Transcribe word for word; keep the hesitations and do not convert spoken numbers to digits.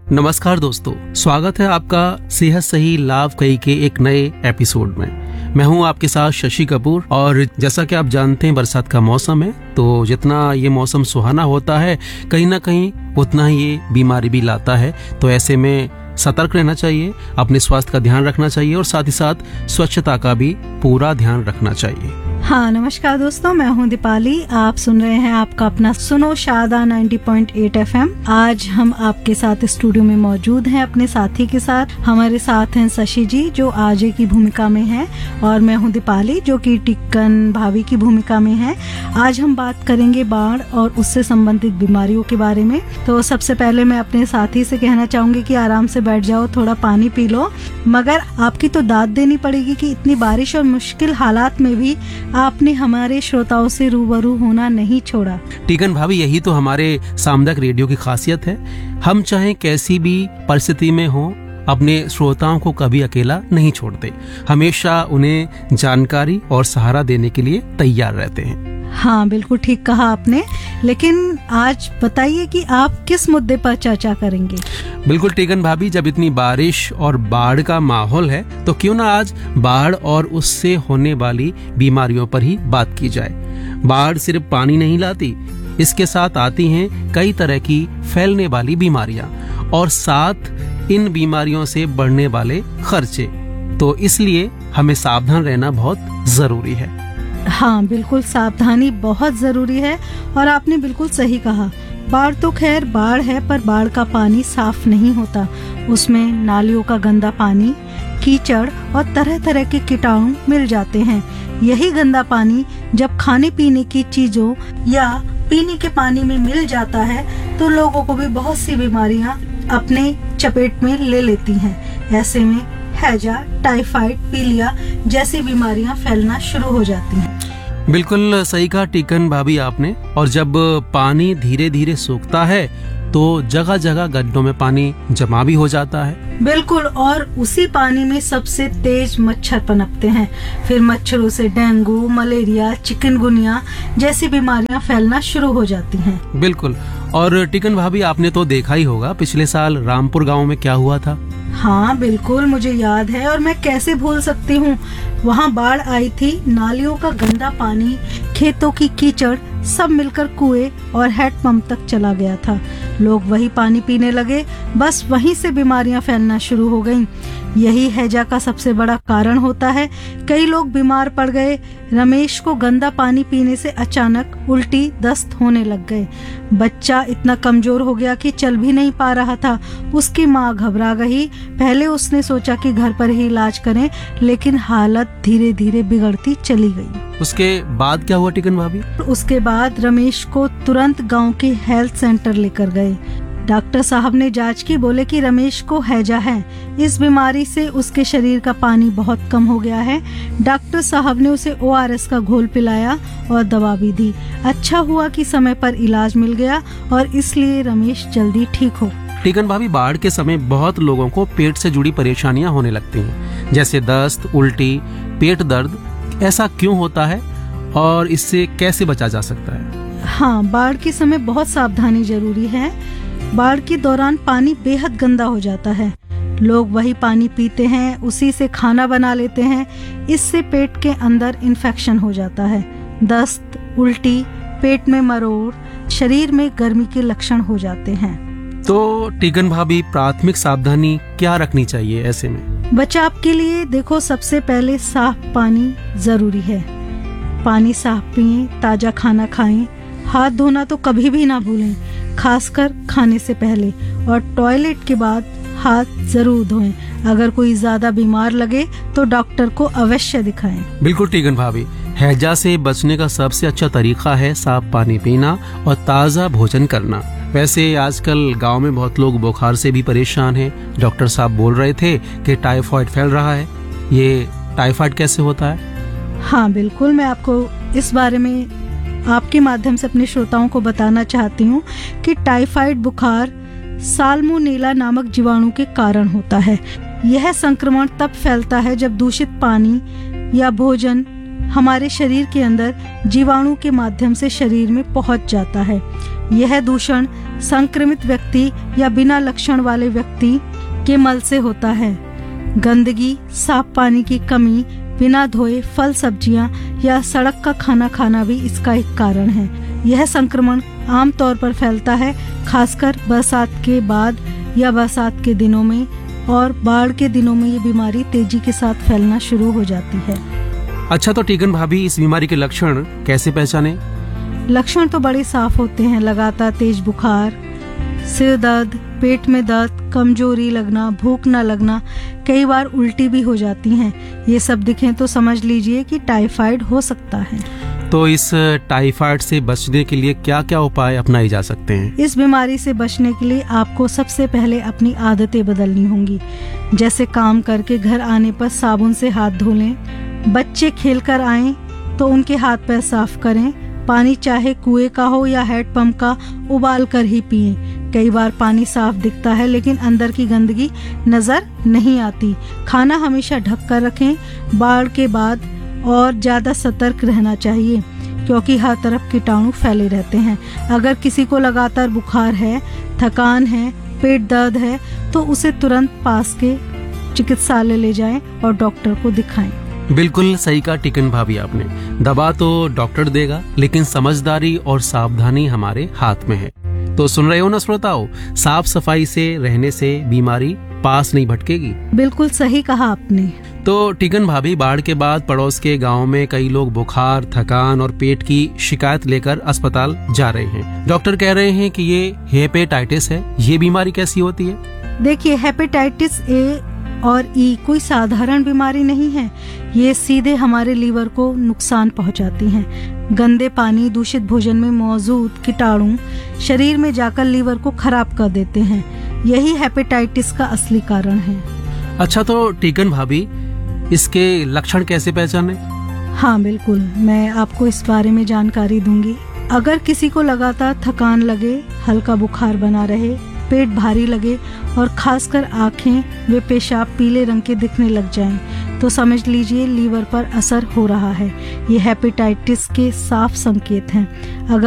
नमस्कार दोस्तों, स्वागत है आपका सेहत सही लाभ कई के एक नए एपिसोड में। मैं हूं आपके साथ शशि कपूर और जैसा कि आप जानते हैं बरसात का मौसम है, तो जितना ये मौसम सुहाना होता है कहीं ना कहीं उतना ही ये बीमारी भी लाता है। तो ऐसे में सतर्क रहना चाहिए, अपने स्वास्थ्य का ध्यान रखना चाहिए और साथ ही साथ स्वच्छता का भी पूरा ध्यान रखना चाहिए। हाँ नमस्कार दोस्तों, मैं हूँ दीपाली। आप सुन रहे हैं आपका अपना सुनो शारदा नब्बे पॉइंट आठ एफएम। आज हम आपके साथ स्टूडियो में मौजूद हैं अपने साथी के साथ। हमारे साथ हैं शशि जी जो आरजे की भूमिका में हैं और मैं हूँ दीपाली जो कि टिक्कन भाभी की भूमिका में है। आज हम बात करेंगे बाढ़ और उससे संबंधित बीमारियों के बारे में। तो सबसे पहले मैं अपने साथी से कहना चाहूंगी कि आराम से बैठ जाओ, थोड़ा पानी पी लो। मगर आपकी तो दाद देनी पड़ेगी कि इतनी बारिश और मुश्किल हालात में भी आपने हमारे श्रोताओं से रूबरू होना नहीं छोड़ा। टिकन भाभी, यही तो हमारे सामुदायिक रेडियो की खासियत है। हम चाहे कैसी भी परिस्थिति में हो, अपने श्रोताओं को कभी अकेला नहीं छोड़ते, हमेशा उन्हें जानकारी और सहारा देने के लिए तैयार रहते हैं। हाँ बिल्कुल ठीक कहा आपने। लेकिन आज बताइए कि आप किस मुद्दे पर चर्चा करेंगे? बिल्कुल टिकन भाभी, जब इतनी बारिश और बाढ़ का माहौल है तो क्यों ना आज बाढ़ और उससे होने वाली बीमारियों पर ही बात की जाए। बाढ़ सिर्फ पानी नहीं लाती, इसके साथ आती हैं कई तरह की फैलने वाली बीमारियां और साथ इन बीमारियों से बढ़ने वाले खर्चे। तो इसलिए हमें सावधान रहना बहुत जरूरी है। हाँ बिल्कुल, सावधानी बहुत जरूरी है और आपने बिल्कुल सही कहा। बाढ़ तो खैर बाढ़ है, पर बाढ़ का पानी साफ नहीं होता। उसमें नालियों का गंदा पानी, कीचड़ और तरह तरह के कीटाणु मिल जाते हैं। यही गंदा पानी जब खाने पीने की चीजों या पीने के पानी में मिल जाता है तो लोगों को भी बहुत सी बीमारियां अपने चपेट में ले लेती हैं। ऐसे में हैजा, टाइफाइड, पीलिया जैसी बीमारियां फैलना शुरू हो जाती हैं। बिल्कुल सही कहा टिकन भाभी आपने। और जब पानी धीरे धीरे सूखता है तो जगह जगह गड्ढों में पानी जमा भी हो जाता है। बिल्कुल, और उसी पानी में सबसे तेज मच्छर पनपते हैं। फिर मच्छरों से डेंगू, मलेरिया, चिकनगुनिया जैसी बीमारियां फैलना शुरू हो जाती हैं। बिल्कुल। और टिकन भाभी, आपने तो देखा ही होगा पिछले साल रामपुर गांव में क्या हुआ था। हाँ बिल्कुल, मुझे याद है और मैं कैसे भूल सकती हूँ। वहाँ बाढ़ आई थी, नालियों का गंदा पानी, खेतों की कीचड़ सब मिलकर कुएं और हैंडपंप तक चला गया था। लोग वही पानी पीने लगे, बस वहीं से बीमारियां फैलना शुरू हो गईं। यही हैजा का सबसे बड़ा कारण होता है। कई लोग बीमार पड़ गए। रमेश को गंदा पानी पीने से अचानक उल्टी दस्त होने लग गए। बच्चा इतना कमजोर हो गया कि चल भी नहीं पा रहा था। उसकी माँ घबरा गई। पहले उसने सोचा कि घर पर ही इलाज करें, लेकिन हालत धीरे धीरे बिगड़ती चली गई। उसके बाद क्या हुआ टिकन भाभी? उसके बाद रमेश को तुरंत गांव के हेल्थ सेंटर लेकर गए। डॉक्टर साहब ने जांच की, बोले कि रमेश को हैजा है। इस बीमारी से उसके शरीर का पानी बहुत कम हो गया है। डॉक्टर साहब ने उसे ओ आर एस का घोल पिलाया और दवा भी दी। अच्छा हुआ कि समय पर इलाज मिल गया और इसलिए रमेश जल्दी ठीक हो। टिकन भाभी, बाढ़ के समय बहुत लोगों को पेट से जुड़ी परेशानियां होने लगती हैं, जैसे दस्त, उल्टी, पेट दर्द। ऐसा क्यों होता है और इससे कैसे बचा जा सकता है? हाँ, बाढ़ के समय बहुत सावधानी जरूरी है। बाढ़ के दौरान पानी बेहद गंदा हो जाता है। लोग वही पानी पीते हैं, उसी से खाना बना लेते हैं। इससे पेट के अंदर इन्फेक्शन हो जाता है। दस्त, उल्टी, पेट में मरोड़, शरीर में गर्मी के लक्षण हो जाते हैं। तो टिकन भाभी, प्राथमिक सावधानी क्या रखनी चाहिए ऐसे में? बचाव के लिए देखो, सबसे पहले साफ पानी जरूरी है। पानी साफ पिएं, ताजा खाना खाएं, हाथ धोना तो कभी भी ना भूलें, खासकर खाने से पहले, और टॉयलेट के बाद हाथ जरूर धोएं। अगर कोई ज्यादा बीमार लगे तो डॉक्टर को अवश्य दिखाएं। बिल्कुल टिकन भाभी, हैजा से बचने का सबसे अच्छा तरीका है साफ पानी पीना और ताज़ा भोजन करना। वैसे आजकल गांव में बहुत लोग बुखार से भी परेशान हैं। डॉक्टर साहब बोल रहे थे कि टाइफाइड फैल रहा है। ये टाइफाइड कैसे होता है? हाँ बिल्कुल, मैं आपको इस बारे में आपके माध्यम से अपने श्रोताओं को बताना चाहती हूँ कि टाइफाइड बुखार साल्मोनेला नामक जीवाणु के कारण होता है। यह संक्रमण तब फैलता है जब दूषित पानी या भोजन हमारे शरीर के अंदर जीवाणु के माध्यम से शरीर में पहुंच जाता है। यह दूषण संक्रमित व्यक्ति या बिना लक्षण वाले व्यक्ति के मल से होता है। गंदगी, साफ पानी की कमी, बिना धोए फल सब्जियां या सड़क का खाना खाना भी इसका एक कारण है। यह संक्रमण आमतौर पर फैलता है खासकर बरसात के बाद या बरसात के दिनों में, और बाढ़ के दिनों में ये बीमारी तेजी के साथ फैलना शुरू हो जाती है। अच्छा, तो टीकन भाभी इस बीमारी के लक्षण कैसे पहचाने? लक्षण तो बड़े साफ होते हैं। लगातार तेज बुखार, सिर दर्द, पेट में दर्द, कमजोरी लगना, भूख न लगना, कई बार उल्टी भी हो जाती हैं। ये सब दिखें तो समझ लीजिए कि टाइफाइड हो सकता है। तो इस टाइफाइड से बचने के लिए क्या क्या उपाय अपनाए जा सकते हैं? इस बीमारी से बचने के लिए आपको सबसे पहले अपनी आदतें बदलनी होंगी। जैसे काम करके घर आने पर साबुन से हाथ धो लें, बच्चे खेल कर आएं तो उनके हाथ पैर साफ करें, पानी चाहे कुएं का हो या हैंडपंप का उबाल कर ही पिएं। कई बार पानी साफ दिखता है लेकिन अंदर की गंदगी नजर नहीं आती। खाना हमेशा ढक कर रखें। बाढ़ के बाद और ज्यादा सतर्क रहना चाहिए क्योंकि हर तरफ कीटाणु फैले रहते हैं। अगर किसी को लगातार बुखार है, थकान है, पेट दर्द है तो उसे तुरंत पास के चिकित्सालय ले जाएं और डॉक्टर को दिखाएं। बिल्कुल सही कहा टीकन भाभी आपने। दवा तो डॉक्टर देगा लेकिन समझदारी और सावधानी हमारे हाथ में है। तो सुन रहे हो ना श्रोताओ, साफ सफाई से रहने से बीमारी पास नहीं भटकेगी। बिल्कुल सही कहा आपने। तो टीकन भाभी, बाढ़ के बाद पड़ोस के गांव में कई लोग बुखार, थकान और पेट की शिकायत लेकर अस्पताल जा रहे हैं। डॉक्टर कह रहे हैं कि ये हेपेटाइटिस है। ये बीमारी कैसी होती है? देखिए, हेपेटाइटिस ए और ई कोई साधारण बीमारी नहीं है। ये सीधे हमारे लीवर को नुकसान पहुंचाती हैं। गंदे पानी, दूषित भोजन में मौजूद कीटाणु शरीर में जाकर लीवर को खराब कर देते हैं। यही हेपेटाइटिस का असली कारण है। अच्छा, तो टीकन भाभी, इसके लक्षण कैसे पहचाने? हाँ बिल्कुल, मैं आपको इस बारे में जानकारी दूंगी। अगर किसी को लगातार थकान लगे, हल्का बुखार बना रहे, पेट भारी लगे और खासकर आंखें व पेशाब पीले रंग के दिखने लग जाएं, तो समझ लीजिए लीवर पर असर हो रहा है। ये हेपेटाइटिस के साफ संकेत हैं। अगर